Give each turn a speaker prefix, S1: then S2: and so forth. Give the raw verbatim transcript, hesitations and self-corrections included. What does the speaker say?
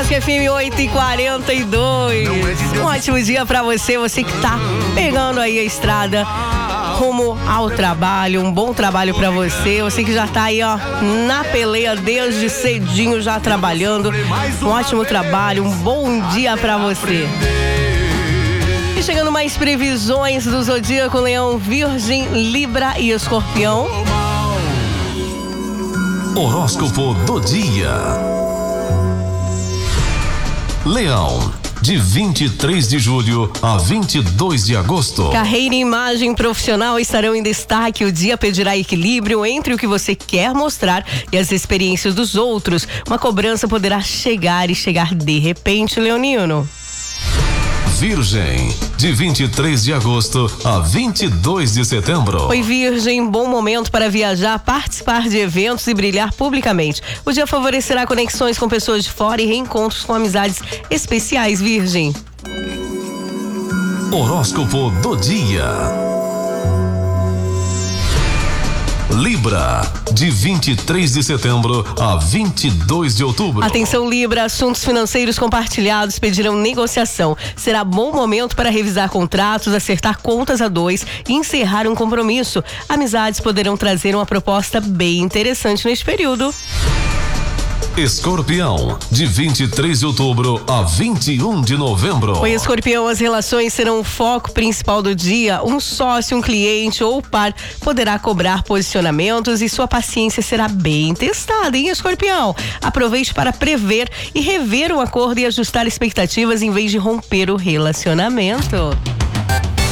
S1: Acústica F M oito e quarenta e dois. Um ótimo dia pra você, você que tá pegando aí a estrada rumo ao trabalho. Um bom trabalho pra você, você que já tá aí, ó, na peleia desde cedinho já trabalhando. Um ótimo trabalho, um bom dia pra você. E chegando mais previsões do Zodíaco: Leão, Virgem, Libra e Escorpião.
S2: Horóscopo do dia. Leão, de vinte e três de julho a vinte e dois de agosto.
S1: Carreira e imagem profissional estarão em destaque. O dia pedirá equilíbrio entre o que você quer mostrar e as experiências dos outros. Uma cobrança poderá chegar e chegar de repente, leonino.
S2: Virgem, de vinte e três de agosto a vinte e dois de setembro.
S1: Oi, Virgem, bom momento para viajar, participar de eventos e brilhar publicamente. O dia favorecerá conexões com pessoas de fora e reencontros com amizades especiais, Virgem.
S2: Horóscopo do dia. Libra, de vinte e três de setembro a vinte e dois de outubro.
S1: Atenção, Libra, assuntos financeiros compartilhados pedirão negociação. Será bom momento para revisar contratos, acertar contas a dois e encerrar um compromisso. Amizades poderão trazer uma proposta bem interessante neste período.
S2: Escorpião, de vinte e três de outubro a vinte e um de novembro.
S1: Oi, Escorpião, as relações serão o foco principal do dia. Um sócio, um cliente ou par poderá cobrar posicionamentos e sua paciência será bem testada, hein, Escorpião? Aproveite para prever e rever o acordo e ajustar expectativas em vez de romper o relacionamento.